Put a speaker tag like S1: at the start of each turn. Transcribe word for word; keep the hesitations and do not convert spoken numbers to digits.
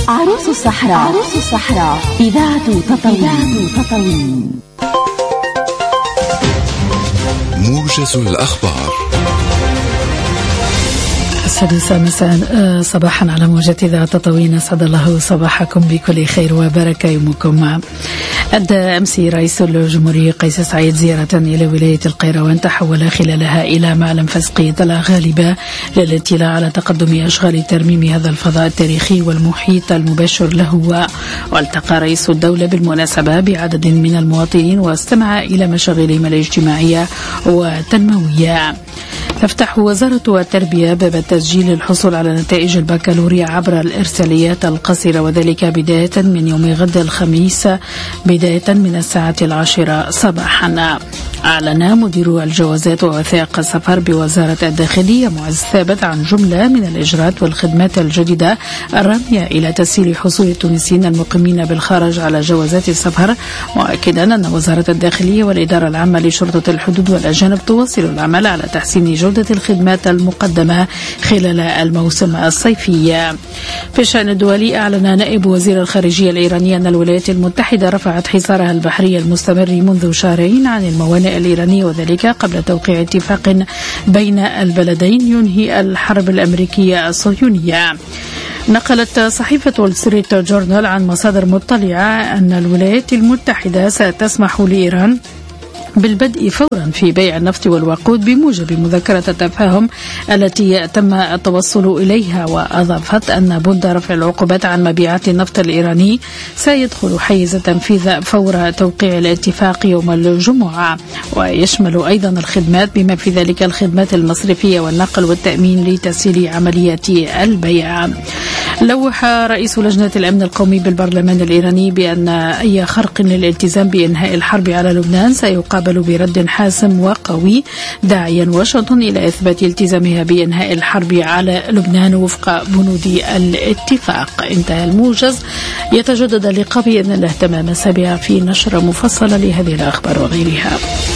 S1: عروس الصحراء. عروس الصحراء إذاعة تطاوين. تطاوين
S2: موجز الأخبار.
S3: السادسة مساء صباحا على موجة إذاعة تطاوين. أسعد الله صباحكم بكل خير وبركة. يومكم. أدى أمس رئيس الجمهورية قيس سعيد زيارة إلى ولاية القيروان تحول خلالها إلى معلم فسقي طلع غالبة للاطلاع على تقدم أشغال ترميم هذا الفضاء التاريخي والمحيط المباشر له. والتقى رئيس الدولة بالمناسبة بعدد من المواطنين واستمع إلى مشاغلهم الاجتماعية والتنموية. تفتح وزارة التربية باب تسجيل الحصول على نتائج البكالوريا عبر الإرساليات القصيرة، وذلك بداية من يوم غد الخميس بداية من الساعة العاشرة صباحا. أعلن مدير الجوازات ووثائق السفر بوزارة الداخلية معز ثابت عن جملة من الإجراءات والخدمات الجديدة الرامية إلى تسهيل حصول التونسيين المقيمين بالخارج على جوازات السفر، مؤكدا أن وزارة الداخلية والإدارة العامة لشرطة الحدود والأجانب تواصل العمل على تحسين جودة الخدمات المقدمة خلال الموسم الصيفي. في الشأن الدولي، أعلن نائب وزير الخارجية الإيراني أن الولايات المتحدة رفعت حصارها البحري المستمر منذ شهرين عن الموانئ الإيرانية، وذلك قبل توقيع اتفاق بين البلدين ينهي الحرب الأمريكية الصهيونية. نقلت صحيفة وول ستريت جورنال عن مصادر مطلعة أن الولايات المتحدة ستسمح لإيران بالبدء فورا في بيع النفط والوقود بموجب مذكرة التفاهم التي تم التوصل إليها. وأضافت أن بند رفع العقوبات عن مبيعات النفط الإيراني سيدخل حيز التنفيذ فور توقيع الاتفاق يوم الجمعة، ويشمل أيضا الخدمات بما في ذلك الخدمات المصرفية والنقل والتأمين لتسهيل عمليات البيع. لوح رئيس لجنة الأمن القومي بالبرلمان الإيراني بأن أي خرق للالتزام بإنهاء الحرب على لبنان سيقابل برد حاسم وقوي، داعيا واشنطن إلى إثبات التزامها بإنهاء الحرب على لبنان وفق بنود الاتفاق. انتهى الموجز. يتجدد اللقاء بإذن الله تمام السابعة في نشرة مفصلة لهذه الأخبار وغيرها.